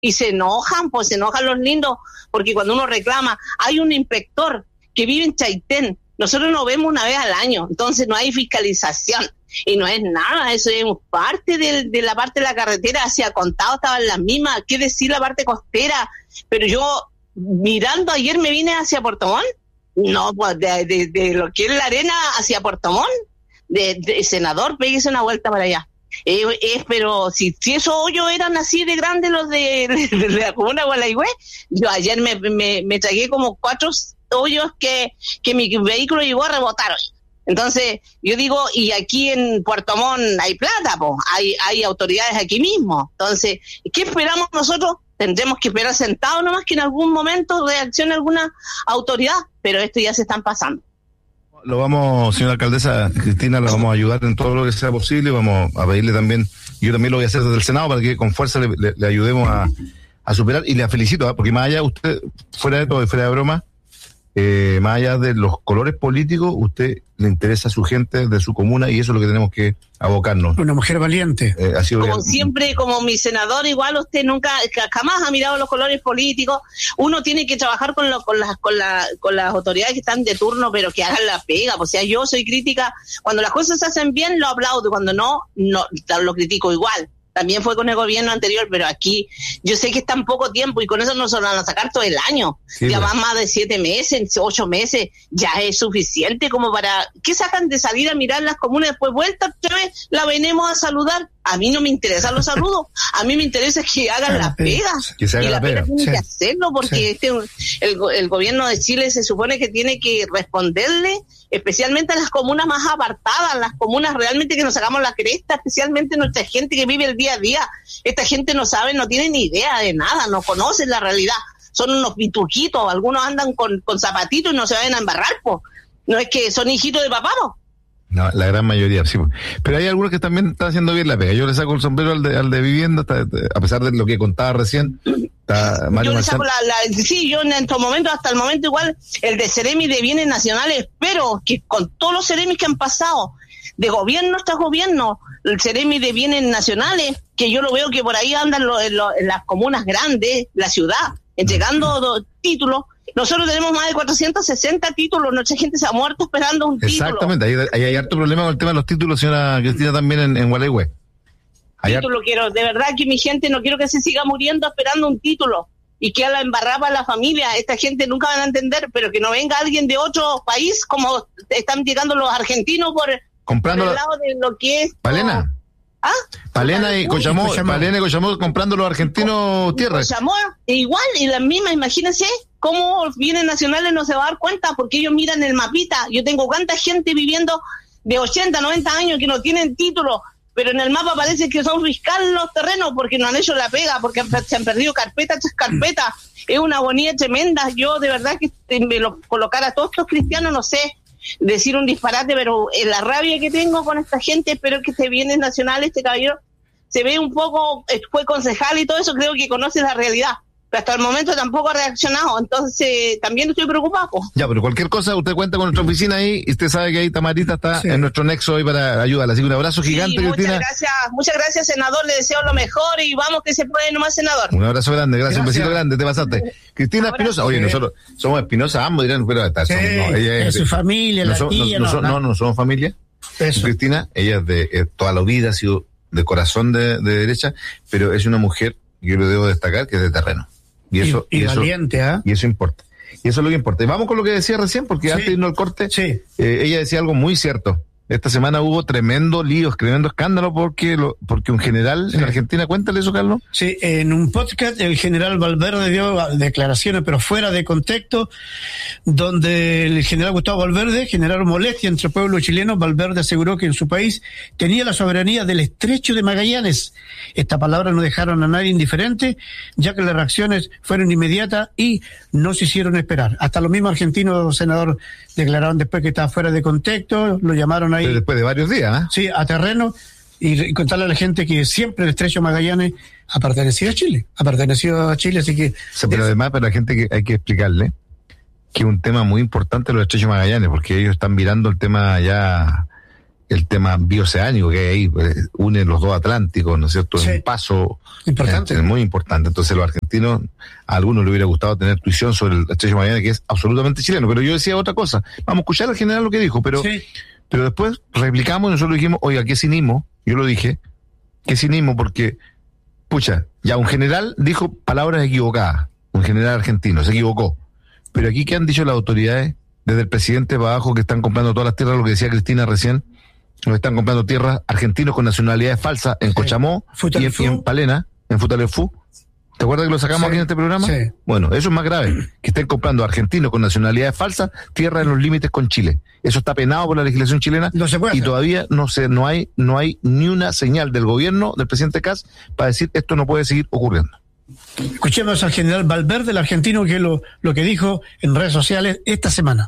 y se enojan los lindos, porque cuando uno reclama, hay un inspector que vive en Chaitén, nosotros nos vemos una vez al año, entonces no hay fiscalización, y no es nada, eso es parte de la parte de la carretera hacia Contado, estaban las mismas, qué decir la parte costera, pero yo mirando ayer me vine hacia Puerto Montt, no, pues de lo que es la arena hacia Puerto Montt, de Senador, péguese una vuelta para allá. Pero si esos hoyos eran así de grandes los de la comuna de Gualeguay, yo ayer me tragué como 4 hoyos que mi vehículo llegó a rebotar hoy. Entonces, yo digo, y aquí en Puerto Montt hay plata, pues, hay autoridades aquí mismo. Entonces, ¿qué esperamos nosotros? Tendremos que esperar sentados nomás que en algún momento reaccione alguna autoridad, pero esto ya se están pasando. Lo vamos, señora alcaldesa Cristina, lo vamos a ayudar en todo lo que sea posible, vamos a pedirle también, yo también lo voy a hacer desde el Senado para que con fuerza le ayudemos a superar, y le felicito, porque más allá usted, fuera de todo, fuera de broma, más allá de los colores políticos, usted le interesa a su gente de su comuna y eso es lo que tenemos que abocarnos. Una mujer valiente. Como siempre, como mi senador, igual usted jamás ha mirado los colores políticos. Uno tiene que trabajar con las autoridades que están de turno, pero que hagan la pega. O sea, yo soy crítica. Cuando las cosas se hacen bien, lo aplaudo. Cuando no lo critico igual. También fue con el gobierno anterior, pero aquí yo sé que está en poco tiempo y con eso no se van a sacar todo el año. Sí, ya van más de 7 meses, 8 meses, ya es suficiente como para... ¿Qué sacan de salir a mirar las comunas después vuelta otra vez? La venimos a saludar. A mí no me interesan los saludos, a mí me interesa que hagan la pega. Que se haga y la pega tiene sí. que hacerlo porque el gobierno de Chile se supone que tiene que responderle especialmente a las comunas más apartadas, las comunas realmente que nos sacamos la cresta, especialmente nuestra gente que vive el día a día. Esta gente no sabe, no tiene ni idea de nada, no conocen la realidad. Son unos pituquitos, algunos andan con zapatitos y no se vayan a embarrar, po. No es que son hijitos de papá, po. No, la gran mayoría, sí. Pero hay algunos que también están haciendo bien la pega. Yo le saco el sombrero al de vivienda, a pesar de lo que contaba recién. Yo le saco yo en estos momentos, hasta el momento igual, el de Ceremi de Bienes Nacionales, espero que con todos los Ceremis que han pasado, de gobierno tras gobierno, el Ceremi de Bienes Nacionales, que yo lo veo que por ahí andan en las comunas grandes, la ciudad, entregando títulos. Nosotros tenemos más de 460 títulos, nuestra gente se ha muerto esperando un título. Exactamente, ahí hay harto problema con el tema de los títulos, señora Cristina, también en Gualeguay. Quiero, de verdad que mi gente no quiero que se siga muriendo esperando un título y que a la embarraba la familia, esta gente nunca van a entender, pero que no venga alguien de otro país como están llegando los argentinos por el lado de lo que es... Palena. ¿Ah? Palena y Cochamó comprando los argentinos tierras. Cochamó, igual, y las mismas, imagínense cómo bienes nacionales no se va a dar cuenta, porque ellos miran el mapita. Yo tengo cuánta gente viviendo de 80, 90 años que no tienen título, pero en el mapa parece que son fiscales los terrenos porque no han hecho la pega, porque se han perdido carpeta tras carpeta. Es una agonía tremenda. Yo de verdad que me lo colocar a todos estos cristianos, no sé decir un disparate, pero la rabia que tengo con esta gente, espero que este bienes nacional, este caballero, se ve un poco, fue concejal y todo eso, creo que conoce la realidad. Pero hasta el momento tampoco ha reaccionado, entonces también estoy preocupado. Ya, pero cualquier cosa, usted cuenta con nuestra oficina ahí, y usted sabe que ahí Tamarita está en nuestro nexo hoy para ayudarla. Así que un abrazo gigante, Cristina. Muchas gracias, senador, le deseo lo mejor y vamos que se puede nomás, senador. Un abrazo grande, gracias. Un besito grande, te pasaste. Cristina Espinosa, oye, nosotros somos Espinosa, ambos dirán, pero ella es su familia, la tía. No somos familia. Eso. Cristina, ella es de toda la vida, ha sido de corazón de derecha, pero es una mujer, yo lo debo destacar, que es de terreno. Y eso valiente, ¿ah? Y eso importa. Y eso es lo que importa. Y vamos con lo que decía recién, porque antes de irnos al corte, ella decía algo muy cierto. Esta semana hubo tremendo lío, tremendo escándalo, porque un general en Argentina, cuéntale eso, Carlos. Sí, en un podcast el general Valverde dio declaraciones, pero fuera de contexto, donde el general Gustavo Valverde generaron molestia entre el pueblo chileno. Valverde aseguró que en su país tenía la soberanía del estrecho de Magallanes. Estas palabras no dejaron a nadie indiferente, ya que las reacciones fueron inmediatas y no se hicieron esperar. Hasta los mismos argentinos, senador, declararon después que estaba fuera de contexto, lo llamaron ahí. Pero después de varios días, ¿eh? Sí, a terreno, y contarle a la gente que siempre el estrecho Magallanes ha pertenecido a Chile, así que... Sí, pero además para la gente que hay que explicarle que es un tema muy importante los estrechos Magallanes, porque ellos están mirando el tema ya el tema bioceánico que hay ahí, une los dos Atlánticos, ¿no es cierto? Es un paso importante, muy importante. Entonces los argentinos, a algunos les hubiera gustado tener tuición sobre el Estrecho de Magallanes, que es absolutamente chileno, pero yo decía otra cosa. Vamos a escuchar al general lo que dijo, pero después replicamos y nosotros dijimos, oiga, qué cinismo, yo lo dije, qué cinismo, porque, pucha, ya un general dijo palabras equivocadas, un general argentino, se equivocó. Pero aquí, ¿qué han dicho las autoridades? Desde el presidente para abajo, que están comprando todas las tierras, lo que decía Cristina recién, nos están comprando tierras argentinos con nacionalidades falsas en Cochamó y en Palena, en Futaleufú. ¿Te acuerdas que lo sacamos aquí en este programa? Sí. Bueno, eso es más grave, que estén comprando argentinos con nacionalidades falsas, tierra en los límites con Chile. Eso está penado por la legislación chilena, no se puede hacer. Todavía no hay ni una señal del gobierno, del presidente Kast, para decir esto no puede seguir ocurriendo. Escuchemos al general Valverde, el argentino, que es lo que dijo en redes sociales esta semana.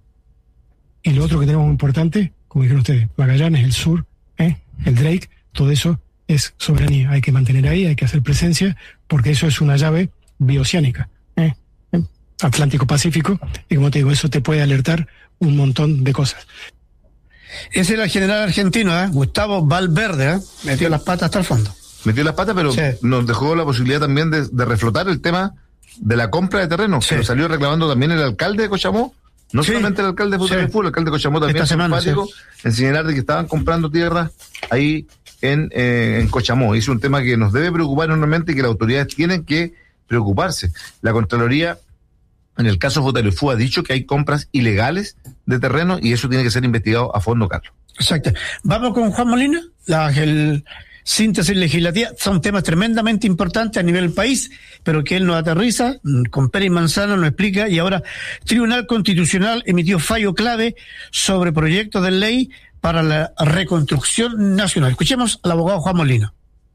Y lo otro que tenemos muy importante, como dijeron ustedes, Magallanes, el sur, el Drake, todo eso es soberanía. Hay que mantener ahí, hay que hacer presencia, porque eso es una llave bioceánica, Atlántico-Pacífico, y como te digo, eso te puede alertar un montón de cosas. Ese era el general argentino, Gustavo Valverde, metió las patas hasta el fondo. Metió las patas, pero nos dejó la posibilidad también de reflotar el tema de la compra de terrenos, que lo salió reclamando también el alcalde de Cochamó. No solamente el alcalde de Futaleufú, el alcalde de Cochamó también es simpático en señalar de que estaban comprando tierras ahí en Cochamó. Es un tema que nos debe preocupar enormemente y que las autoridades tienen que preocuparse. La Contraloría, en el caso de Futaleufú, ha dicho que hay compras ilegales de terreno y eso tiene que ser investigado a fondo, Carlos. Exacto. Vamos con Juan Molina, el síntesis legislativa. Son temas tremendamente importantes a nivel país, pero que él nos aterriza, con pera y manzana nos explica, y ahora Tribunal Constitucional emitió fallo clave sobre proyectos de ley para la reconstrucción nacional. Escuchemos al abogado Juan Molina.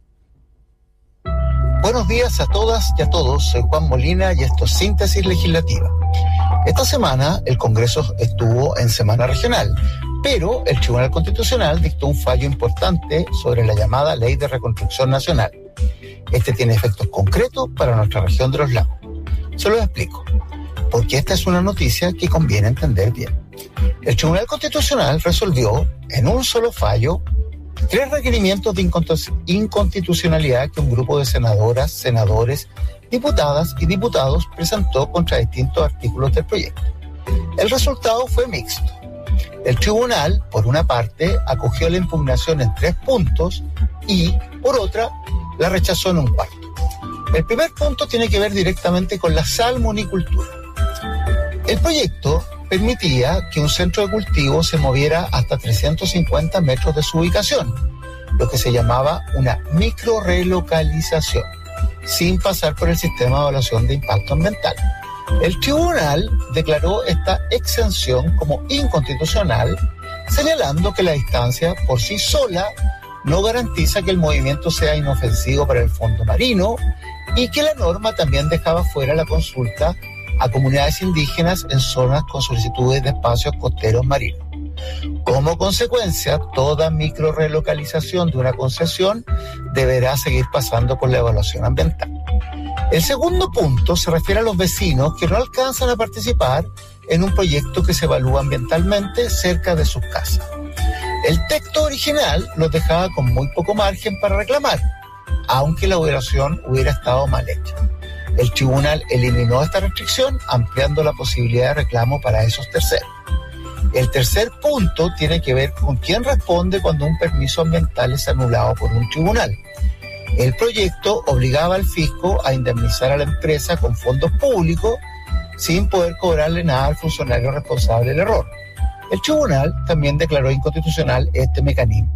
Buenos días a todas y a todos, soy Juan Molina y esto es Síntesis Legislativa. Esta semana el Congreso estuvo en semana regional, pero el Tribunal Constitucional dictó un fallo importante sobre la llamada Ley de Reconstrucción Nacional. Este tiene efectos concretos para nuestra región de los lagos. Se los explico, porque esta es una noticia que conviene entender bien. El Tribunal Constitucional resolvió en un solo fallo 3 requerimientos de inconstitucionalidad que un grupo de senadoras, senadores, diputadas y diputados presentó contra distintos artículos del proyecto. El resultado fue mixto. El tribunal, por una parte, acogió la impugnación en 3 puntos y, por otra, la rechazó en un cuarto. El primer punto tiene que ver directamente con la salmonicultura. El proyecto permitía que un centro de cultivo se moviera hasta 350 metros de su ubicación, lo que se llamaba una microrelocalización, sin pasar por el sistema de evaluación de impacto ambiental. El tribunal declaró esta exención como inconstitucional, señalando que la distancia por sí sola no garantiza que el movimiento sea inofensivo para el fondo marino y que la norma también dejaba fuera la consulta a comunidades indígenas en zonas con solicitudes de espacios costeros marinos. Como consecuencia, toda microrelocalización de una concesión deberá seguir pasando por la evaluación ambiental. El segundo punto se refiere a los vecinos que no alcanzan a participar en un proyecto que se evalúa ambientalmente cerca de sus casas. El texto original los dejaba con muy poco margen para reclamar, aunque la evaluación hubiera estado mal hecha. El tribunal eliminó esta restricción, ampliando la posibilidad de reclamo para esos terceros. El tercer punto tiene que ver con quién responde cuando un permiso ambiental es anulado por un tribunal. El proyecto obligaba al fisco a indemnizar a la empresa con fondos públicos sin poder cobrarle nada al funcionario responsable del error. El tribunal también declaró inconstitucional este mecanismo.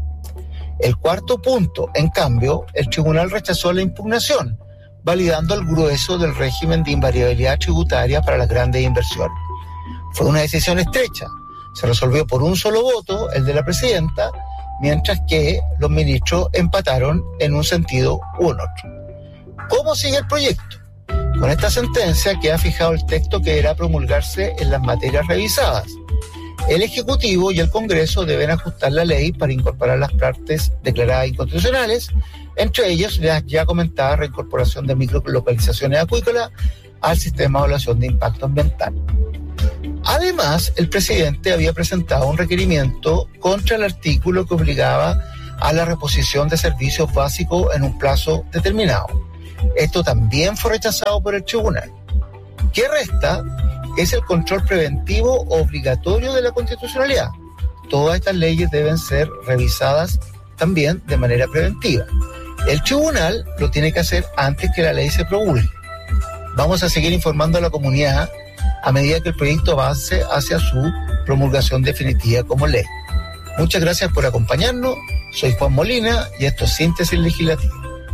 El cuarto punto, en cambio, el tribunal rechazó la impugnación, validando el grueso del régimen de invariabilidad tributaria para las grandes inversiones. Fue una decisión estrecha. Se resolvió por un solo voto, el de la presidenta, mientras que los ministros empataron en un sentido u en otro. ¿Cómo sigue el proyecto? Con esta sentencia queda fijado el texto que deberá promulgarse en las materias revisadas. El Ejecutivo y el Congreso deben ajustar la ley para incorporar las partes declaradas inconstitucionales, entre ellas la ya comentada reincorporación de microlocalizaciones acuícolas al sistema de evaluación de impacto ambiental. Además, el presidente había presentado un requerimiento contra el artículo que obligaba a la reposición de servicios básicos en un plazo determinado. Esto también fue rechazado por el tribunal. ¿Qué resta? Es el control preventivo obligatorio de la constitucionalidad. Todas estas leyes deben ser revisadas también de manera preventiva. El tribunal lo tiene que hacer antes que la ley se promulgue. Vamos a seguir informando a la comunidad a medida que el proyecto avance hacia su promulgación definitiva como ley. Muchas gracias por acompañarnos. Soy Juan Molina y esto es Síntesis Legislativa.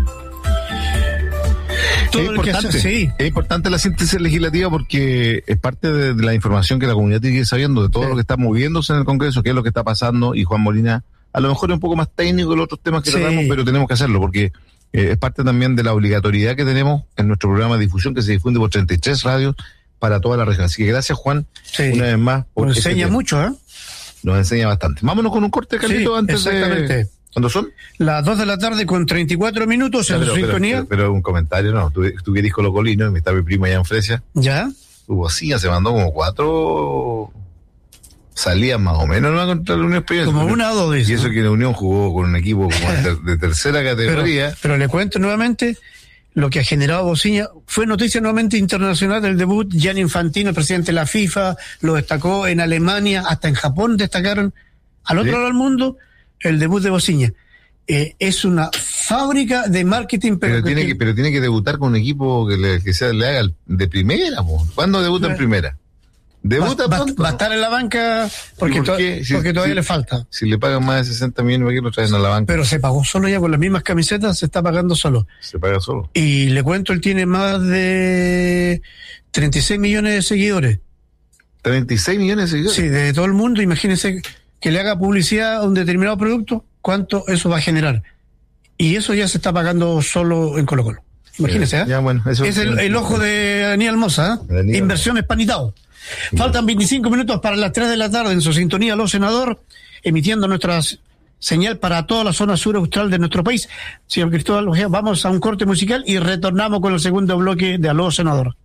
Es importante la síntesis legislativa porque es parte de la información que la comunidad tiene que ir sabiendo de todo lo que está moviéndose en el Congreso, qué es lo que está pasando, y Juan Molina a lo mejor es un poco más técnico que los otros temas que tratamos, pero tenemos que hacerlo porque es parte también de la obligatoriedad que tenemos en nuestro programa de difusión que se difunde por 33 radios para toda la región. Así que gracias, Juan, una vez más. Nos enseña mucho, ¿eh? Nos enseña bastante. Vámonos con un corte, Carlito, antes de... ¿Cuándo son? Las 2 de la tarde con 34 minutos en su sintonía. Pero un comentario, no. Tú que eres colocolino, y está mi prima allá en Fresia. ¿Ya? Bocina se mandó como 4 salidas más o menos, ¿no? Contra la Unión Española. Como 1 o 2 veces. Y eso que la Unión jugó con un equipo como de tercera categoría. Pero le cuento nuevamente lo que ha generado Bocina. Fue noticia nuevamente internacional del debut. Gianni Infantino, el presidente de la FIFA, lo destacó en Alemania, hasta en Japón destacaron al otro lado del mundo el debut de Bocina. Es una fábrica de marketing, pero tiene que debutar con un equipo que le haga de primera. ¿Cuándo debuta en primera? Debuta pronto. Va a estar en la banca porque todavía le falta. Si le pagan más de 60 millones, ¿por qué lo traen a la banca? Pero se pagó solo ya con las mismas camisetas, se está pagando solo. Se paga solo. Y le cuento, él tiene más de 36 millones de seguidores. ¿36 millones de seguidores? Sí, de todo el mundo. Imagínense que le haga publicidad a un determinado producto, cuánto eso va a generar. Y eso ya se está pagando solo en Colo-Colo. Imagínense, ¿eh? Ya, bueno, eso es el ojo de Daniel Mosa, ¿eh? Inversiones Panitao. Faltan 25 minutos para las 3 de la tarde en su sintonía Aló Senador, emitiendo nuestra señal para toda la zona sur austral de nuestro país. Señor Cristóbal, vamos a un corte musical y retornamos con el segundo bloque de Aló Senador.